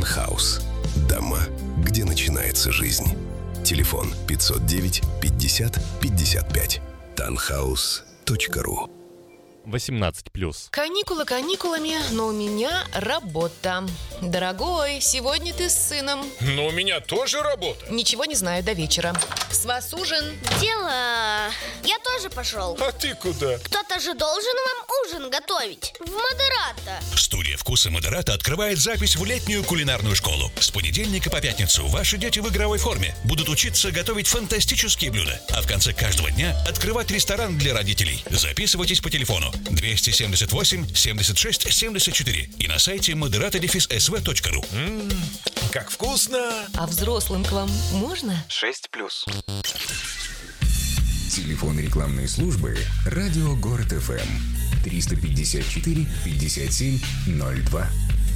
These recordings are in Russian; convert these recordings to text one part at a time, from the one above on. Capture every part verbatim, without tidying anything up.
Таунхаус. Дома, где начинается жизнь. Телефон пятьсот девять пятьдесят пятьдесят пять. таунхаус точка ру. восемнадцать плюс. Каникулы каникулами, но у меня работа. Дорогой, сегодня ты с сыном. Но у меня тоже работа. Ничего не знаю, до вечера. С вас ужин. Дела. Я тоже пошел. А ты куда? Кто-то же должен вам ужин готовить. В Модерата. Студия «Вкусы Модерата» открывает запись в летнюю кулинарную школу. С понедельника по пятницу ваши дети в игровой форме будут учиться готовить фантастические блюда. А в конце каждого дня открывать ресторан для родителей. Записывайтесь по телефону двести семьдесят восемь семьдесят шесть семьдесят четыре и на сайте модерата дефис эс ви точка ру. М-м, как вкусно! А взрослым к вам можно? шесть плюс. Телефон рекламной службы «Радио Город эф эм» триста пятьдесят четыре пятьдесят семь ноль два.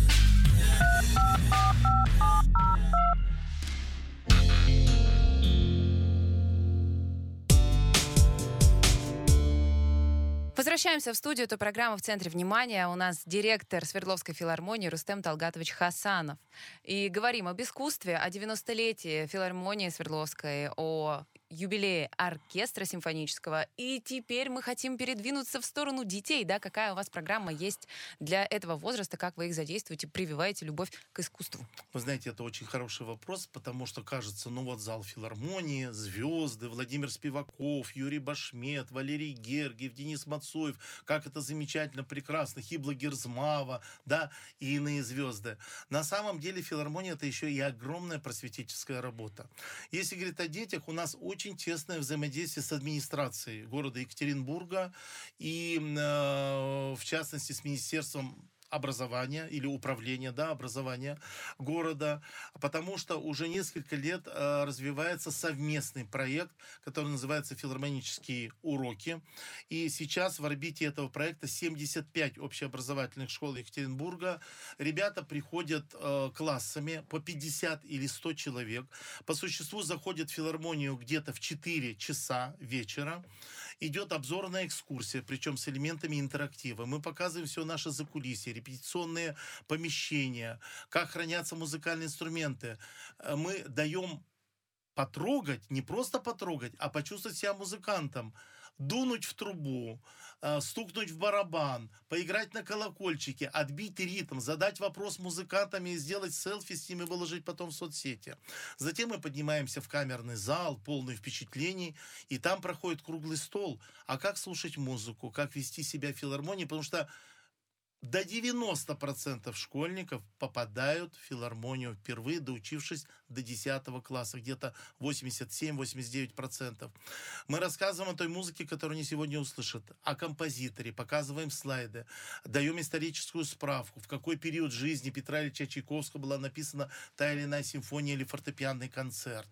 Возвращаемся в студию. Это программа «В центре внимания». У нас директор Свердловской филармонии Рустем Талгатович Хасанов. И говорим об искусстве, о девяностолетии филармонии Свердловской, о юбилее оркестра симфонического. И теперь мы хотим передвинуться в сторону детей. Да? Какая у вас программа есть для этого возраста? Как вы их задействуете, прививаете любовь к искусству? Вы знаете, это очень хороший вопрос, потому что кажется, ну вот зал филармонии, звезды, Владимир Спиваков, Юрий Башмет, Валерий Гергиев, Денис Мацуев, как это замечательно, прекрасно, Хибла Герзмава, да, и иные звезды. На самом деле филармония — это еще и огромная просветительская работа. Если говорить о детях, у нас очень очень тесное взаимодействие с администрацией города Екатеринбурга и, э, в частности, с Министерством образования или управления, да, образования города, потому что уже несколько лет э, развивается совместный проект, который называется «Филармонические уроки». И сейчас в орбите этого проекта семьдесят пять общеобразовательных школ Екатеринбурга. Ребята приходят э, классами по пятьдесят или сто человек. По существу заходят в филармонию где-то в четыре часа вечера. Идет обзорная экскурсия, причем с элементами интерактива. Мы показываем все наше закулисье, репетиционные помещения, как хранятся музыкальные инструменты. Мы даем потрогать, не просто потрогать, а почувствовать себя музыкантом. Дунуть в трубу, стукнуть в барабан, поиграть на колокольчике, отбить ритм, задать вопрос музыкантам и сделать селфи с ними, выложить потом в соцсети. Затем мы поднимаемся в камерный зал, полный впечатлений, и там проходит круглый стол. А как слушать музыку, как вести себя в филармонии, потому что до девяноста процентов школьников попадают в филармонию впервые, доучившись до десятого класса, где-то восемьдесят семь - восемьдесят девять процентов. Мы рассказываем о той музыке, которую они сегодня услышат, о композиторе, показываем слайды, даем историческую справку, в какой период жизни Петра Ильича Чайковского была написана та или иная симфония или фортепианный концерт.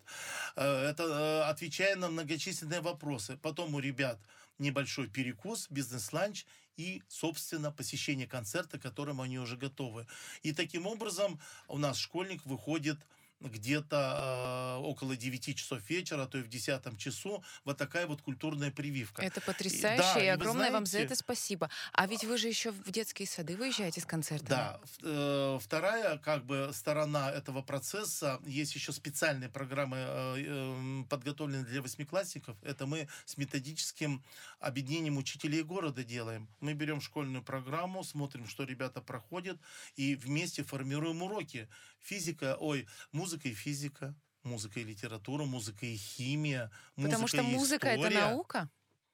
Это отвечая на многочисленные вопросы. Потом у ребят небольшой перекус, бизнес-ланч и, собственно, посещение концерта, к которому они уже готовы. И таким образом у нас школьник выходит где-то э, около девяти часов вечера, а то и в десятом часу, вот такая вот культурная прививка. Это потрясающе, и, да, и и огромное знаете, вам за это спасибо. А ведь вы же еще в детские сады выезжаете с концертами. Да. Э, вторая, как бы, сторона этого процесса, есть еще специальные программы, э, э, подготовленные для восьмиклассников. Это мы с методическим объединением учителей города делаем. Мы берем школьную программу, смотрим, что ребята проходят, и вместе формируем уроки. Физика, ой, музыка и физика, музыка и литература, музыка и химия, музыка Потому что и музыка — это история. наука?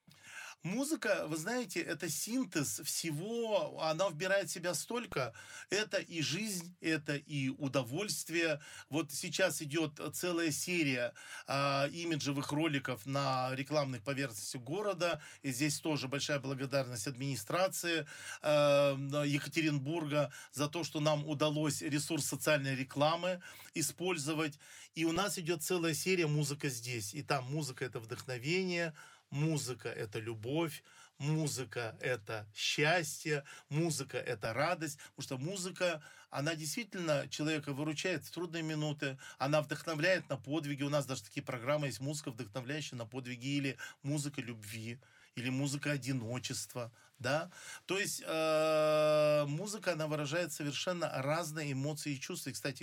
Музыка, вы знаете, это синтез всего, она вбирает в себя столько. Это и жизнь, это и удовольствие. Вот сейчас идет целая серия а, имиджевых роликов на рекламных поверхностях города. И здесь тоже большая благодарность администрации а, Екатеринбурга за то, что нам удалось ресурс социальной рекламы использовать. И у нас идет целая серия «Музыка здесь». И там музыка — это вдохновение, музыка — это любовь, музыка — это счастье, музыка — это радость, потому что музыка, она действительно человека выручает в трудные минуты, она вдохновляет на подвиги. У нас даже такие программы есть, музыка, вдохновляющая на подвиги, или музыка любви, или музыка одиночества, да. То есть э, музыка, она выражает совершенно разные эмоции и чувства. И, кстати,